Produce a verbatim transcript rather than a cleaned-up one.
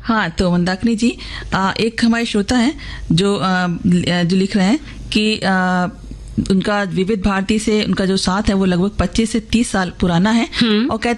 हाँ, तो मंदाकिनी जी, आ, एक हमारे श्रोता हैं जो आ, जो लिख रहे हैं कि आ, उनका विविध भारती से उनका जो साथ है वो लगभग पच्चीस से तीस साल पुराना है और कहते